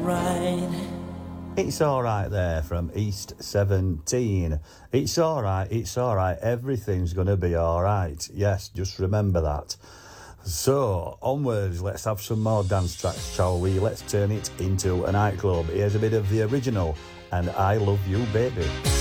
It's alright there from East 17. It's alright, everything's gonna be alright. Yes, just remember that. So, onwards, let's have some more dance tracks, shall we? Let's turn it into a nightclub. Here's a bit of the original, and I Love You, Baby.